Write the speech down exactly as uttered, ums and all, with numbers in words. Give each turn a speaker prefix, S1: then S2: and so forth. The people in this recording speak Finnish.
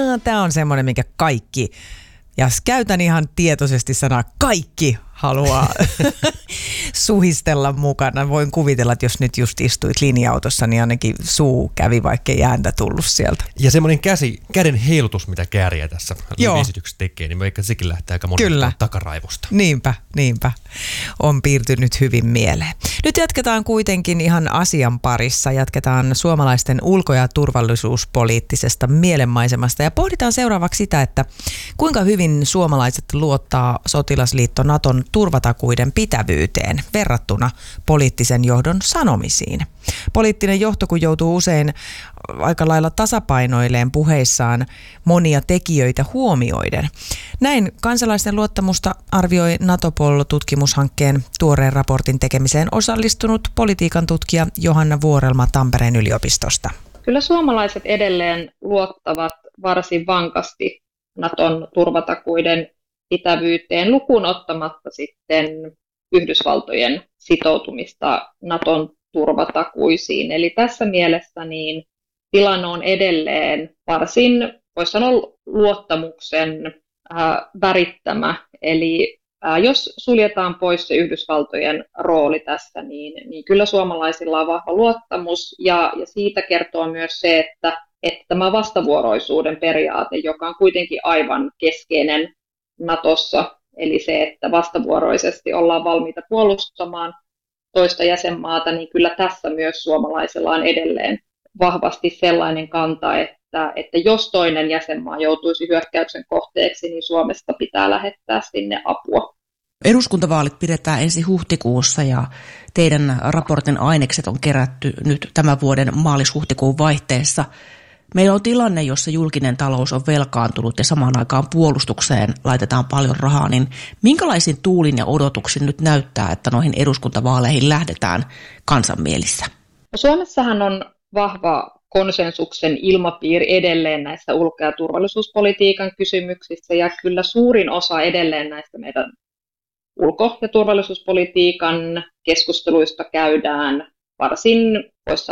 S1: tämä on semmoinen, minkä kaikki, ja käytän ihan tietoisesti sanaa kaikki, haluaa suhistella mukana. Voin kuvitella, että jos nyt just istuit linja-autossa, niin ainakin suu kävi, vaikka ei ääntä tullut sieltä.
S2: Ja semmoinen käsi, käden heilutus, mitä Kääriä tässä esityksessä tekee, niin vaikka sekin lähtee aika monesta takaraivosta.
S1: Niinpä, niinpä. On piirtynyt hyvin mieleen. Nyt jatketaan kuitenkin ihan asian parissa. Jatketaan suomalaisten ulko- ja turvallisuuspoliittisesta mielenmaisemasta ja pohditaan seuraavaksi sitä, että kuinka hyvin suomalaiset luottaa sotilasliitto Naton turvatakuiden pitävyyteen verrattuna poliittisen johdon sanomisiin. Poliittinen johto, kun joutuu usein aika lailla tasapainoileen puheissaan monia tekijöitä huomioiden. Näin kansalaisten luottamusta arvioi Natopol-tutkimushankkeen tuoreen raportin tekemiseen osallistunut politiikan tutkija Johanna Vuorelma Tampereen yliopistosta.
S3: Kyllä suomalaiset edelleen luottavat varsin vankasti Naton turvatakuiden pitävyyteen lukuun ottamatta sitten Yhdysvaltojen sitoutumista Naton turvatakuisiin. Eli tässä mielessä niin tilanne on edelleen varsin, voisi sanoa, luottamuksen äh, värittämä. Eli äh, jos suljetaan pois se Yhdysvaltojen rooli tässä, niin, niin kyllä suomalaisilla on vahva luottamus. Ja, ja siitä kertoo myös se, että, että tämä vastavuoroisuuden periaate, joka on kuitenkin aivan keskeinen Natossa, eli se, että vastavuoroisesti ollaan valmiita puolustamaan toista jäsenmaata, niin kyllä tässä myös suomalaisilla on edelleen vahvasti sellainen kanta, että, että jos toinen jäsenmaa joutuisi hyökkäyksen kohteeksi, niin Suomesta pitää lähettää sinne apua.
S4: Eduskuntavaalit pidetään ensi huhtikuussa ja teidän raportin ainekset on kerätty nyt tämän vuoden maalis-huhtikuun vaihteessa. Meillä on tilanne, jossa julkinen talous on velkaantunut ja samaan aikaan puolustukseen laitetaan paljon rahaa, niin minkälaisin tuulin ja odotuksin nyt näyttää, että noihin eduskuntavaaleihin lähdetään kansanmielissä?
S3: Suomessahan on vahva konsensuksen ilmapiiri edelleen näissä ulko- ja turvallisuuspolitiikan kysymyksissä, ja kyllä suurin osa edelleen näistä meidän ulko- ja turvallisuuspolitiikan keskusteluista käydään varsin, voisi